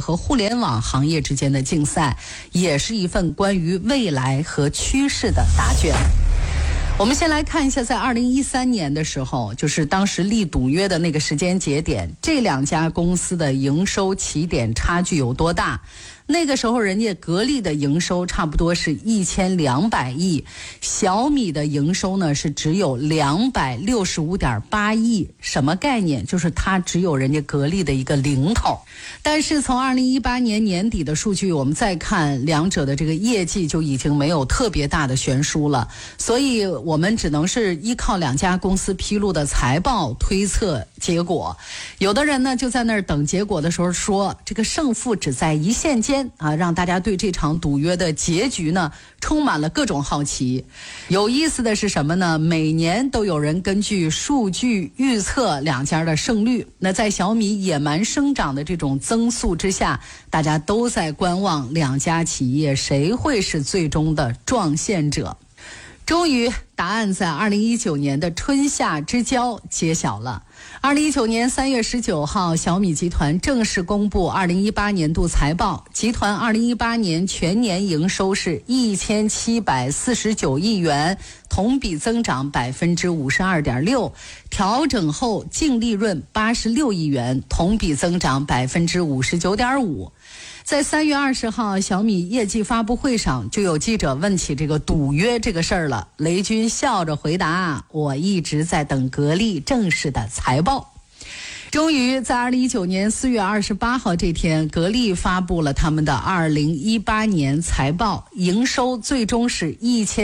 和互联网行业之间的竞赛，也是一份关于未来和趋势的答卷。我们先来看一下，在2013年的时候，就是当时立赌约的那个时间节点，这两家公司的营收起点差距有多大。那个时候人家格力的营收差不多是1200亿，小米的营收呢是只有265.8亿。什么概念？就是它只有人家格力的一个零头。但是从2018年年底的数据我们再看，两者的这个业绩就已经没有特别大的悬殊了，所以我们只能是依靠两家公司披露的财报推测结果。有的人呢就在那儿等结果的时候说，这个胜负只在一线间啊，让大家对这场赌约的结局呢充满了各种好奇。有意思的是什么呢？每年都有人根据数据预测两家的胜率。那在小米野蛮生长的这种增速之下，大家都在观望两家企业谁会是最终的撞线者。终于答案在2019年的春夏之交揭晓了。2019年3月19号，小米集团正式公布2018年度财报。集团2018年全年营收是1749亿元，同比增长52.6%，调整后净利润86亿元，同比增长59.5%。在3月20号小米业绩发布会上，就有记者问起这个赌约这个事儿了。雷军笑着回答，我一直在等格力正式的财报。终于在2019年4月28号这天，格力发布了他们的2018年财报，营收最终是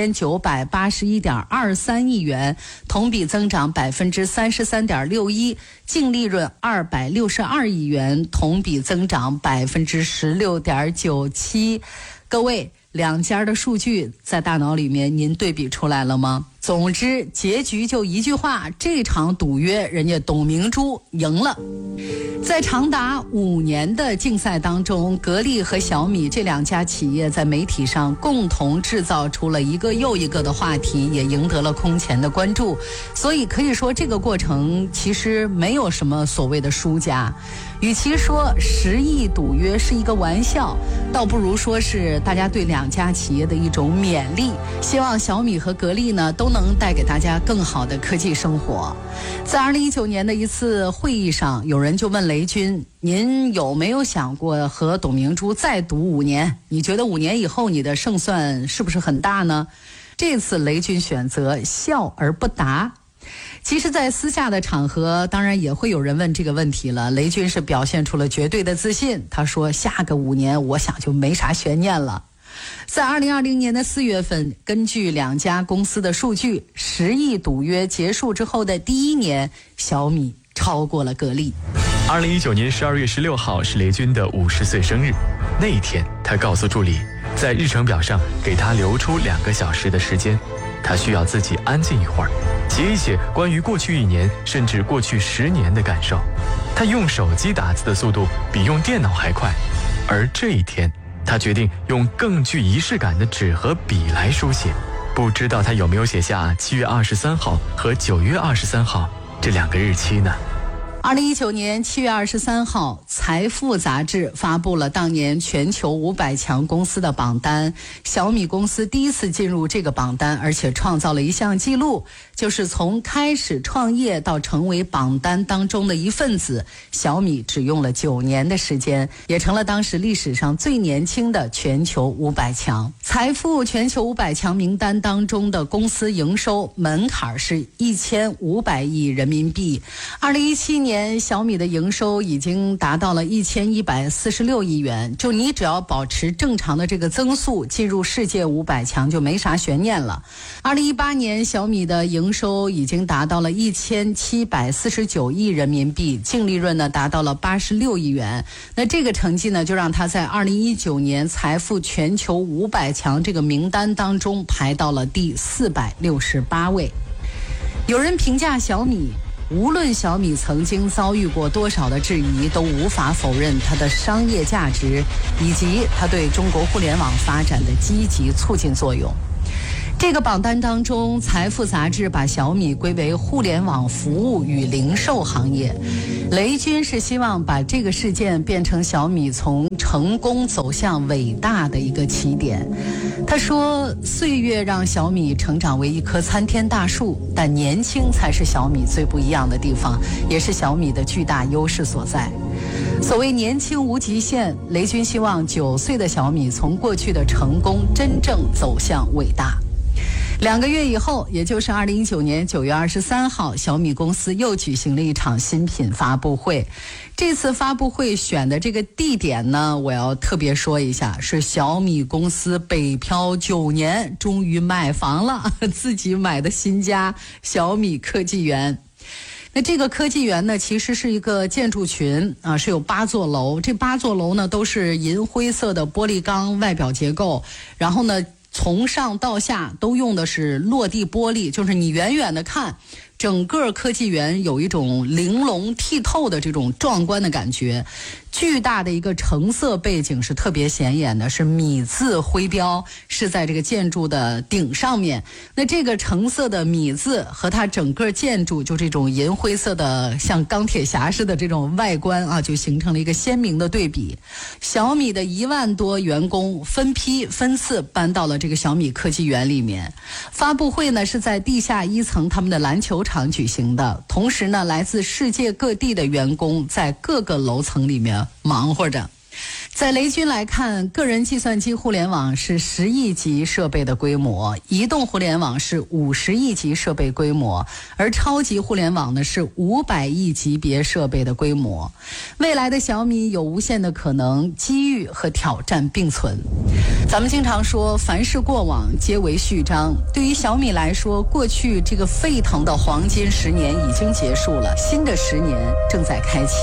1981.23亿元，同比增长33.61%，净利润262亿元，同比增长16.97%。各位，两家的数据在大脑里面您对比出来了吗？总之结局就一句话，这场赌约人家董明珠赢了。在长达5年的竞赛当中，格力和小米这两家企业在媒体上共同制造出了一个又一个的话题，也赢得了空前的关注。所以可以说这个过程其实没有什么所谓的输家。与其说10亿赌约是一个玩笑，倒不如说是大家对两家企业的一种勉励，希望小米和格力呢都能带给大家更好的科技生活。在2019年的一次会议上，有人就问雷军，您有没有想过和董明珠再赌5年？你觉得5年以后你的胜算是不是很大呢？这次雷军选择笑而不答。其实在私下的场合当然也会有人问这个问题了，雷军是表现出了绝对的自信，他说下个5年我想就没啥悬念了。在2020年的4月份，根据两家公司的数据，10亿赌约结束之后的第1年，小米超过了格力。 2019年12月16号是雷军的50岁生日，那一天他告诉助理，在日程表上给他留出2个小时的时间，他需要自己安静一会儿，写一写关于过去1年甚至过去10年的感受。他用手机打字的速度比用电脑还快，而这一天他决定用更具仪式感的纸和笔来书写。不知道他有没有写下7月23号和9月23号这2个日期呢 ？2019年7月23号，财富杂志发布了当年全球500强公司的榜单。小米公司第一次进入这个榜单，而且创造了一项记录，就是从开始创业到成为榜单当中的一份子，小米只用了9年的时间，也成了当时历史上最年轻的全球500强。财富全球500强名单当中的公司营收门槛是1500亿人民币。2017年小米的营收已经达到了1146亿元，就你只要保持正常的这个增速，进入世界500强就没啥悬念了。2018年小米的营收已经达到了1749亿人民币，净利润呢达到了86亿元。那这个成绩呢，就让它在2019年财富全球500强这个名单当中排到了第468位。有人评价小米，无论小米曾经遭遇过多少的质疑，都无法否认它的商业价值以及它对中国互联网发展的积极促进作用。 这个榜单当中，财富杂志把小米归为互联网服务与零售行业。雷军是希望把这个事件变成小米从成功走向伟大的一个起点。他说，岁月让小米成长为一棵参天大树，但年轻才是小米最不一样的地方，也是小米的巨大优势所在。所谓年轻无极限，雷军希望9岁的小米从过去的成功真正走向伟大。2个月以后，也就是2019年9月23号，小米公司又举行了一场新品发布会。这次发布会选的这个地点呢，我要特别说一下，是小米公司北漂9年终于买房了，自己买的新家小米科技园。那这个科技园呢，其实是一个建筑群啊，是有8座楼。这8座楼呢，都是银灰色的玻璃钢外表结构，然后呢，从上到下都用的是落地玻璃，就是你远远的看，整个科技园有一种玲珑剔透的这种壮观的感觉。巨大的一个橙色背景是特别显眼的，是米字徽标，是在这个建筑的顶上面。那这个橙色的米字和它整个建筑就这种银灰色的像钢铁侠似的这种外观啊，就形成了一个鲜明的对比。小米的1万多员工分批分次搬到了这个小米科技园里面。发布会呢是在地下1层他们的篮球场举行的，同时呢，来自世界各地的员工在各个楼层里面忙活着。在雷军来看，个人计算机互联网是10亿级设备的规模，移动互联网是50亿级设备规模，而超级互联网呢是500亿级别设备的规模。未来的小米有无限的可能，机遇和挑战并存。咱们经常说，凡是过往皆为序章。对于小米来说，过去这个沸腾的黄金10年已经结束了，新的10年正在开启。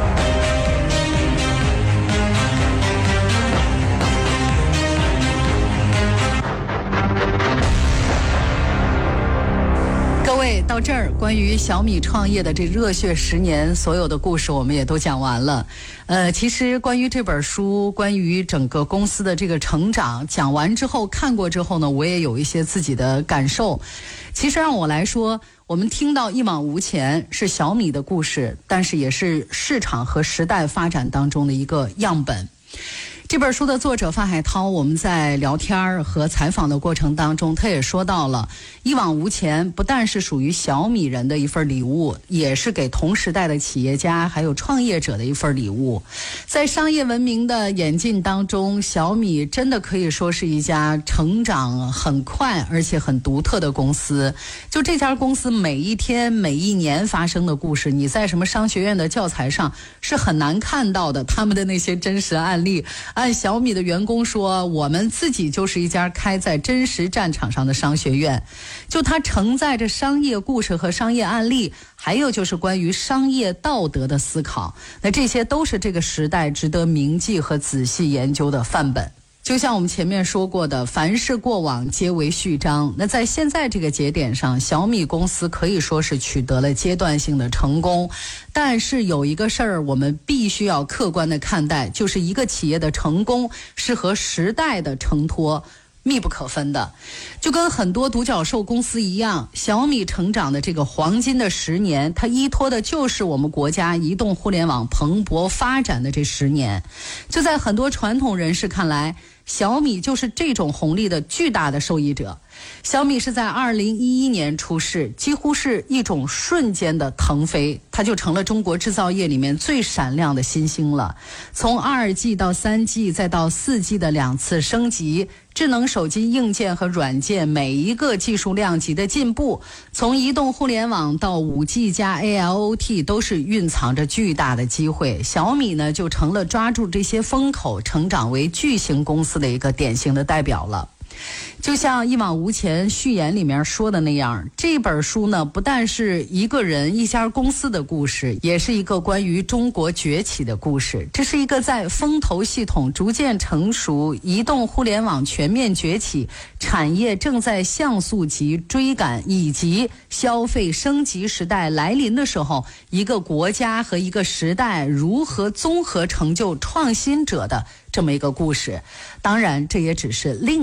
到这儿，关于小米创业的这热血10年，所有的故事我们也都讲完了。其实关于这本书，关于整个公司的这个成长，讲完之后，看过之后呢，我也有一些自己的感受。其实让我来说，我们听到一往无前是小米的故事，但是也是市场和时代发展当中的一个样本。这本书的作者范海涛，我们在聊天和采访的过程当中，他也说到了一往无前不但是属于小米人的一份礼物，也是给同时代的企业家还有创业者的一份礼物。在商业文明的演进当中，小米真的可以说是一家成长很快而且很独特的公司。就这家公司每一天每一年发生的故事，你在什么商学院的教材上是很难看到的，他们的那些真实案例。按小米的员工说，我们自己就是一家开在真实战场上的商学院。就它承载着商业故事和商业案例，还有就是关于商业道德的思考，那这些都是这个时代值得铭记和仔细研究的范本。就像我们前面说过的，凡是过往皆为序章。那在现在这个节点上，小米公司可以说是取得了阶段性的成功。但是有一个事儿我们必须要客观的看待，就是一个企业的成功是和时代的承托密不可分的。就跟很多独角兽公司一样，小米成长的这个黄金的10年，它依托的就是我们国家移动互联网蓬勃发展的这10年。就在很多传统人士看来，小米就是这种红利的巨大的受益者。小米是在2011年出世，几乎是一种瞬间的腾飞，它就成了中国制造业里面最闪亮的新星了。从2G 到3G 再到4G 的2次升级，智能手机硬件和软件每一个技术量级的进步，从移动互联网到5G 加 AIoT 都是蕴藏着巨大的机会。小米呢就成了抓住这些风口成长为巨型公司的一个典型的代表了。就像一往无前序言里面说的那样，这本书呢不但是一个人一家公司的故事，也是一个关于中国崛起的故事。这是一个在风投系统逐渐成熟，移动互联网全面崛起，产业正在向速级追赶，以及消费升级时代来临的时候，一个国家和一个时代如何综合成就创新者的这么一个故事。当然这也只是另一个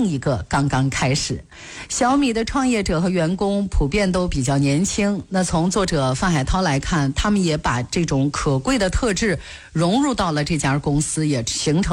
刚刚开始。小米的创业者和员工普遍都比较年轻，那从作者范海涛来看，他们也把这种可贵的特质融入到了这家公司，也形成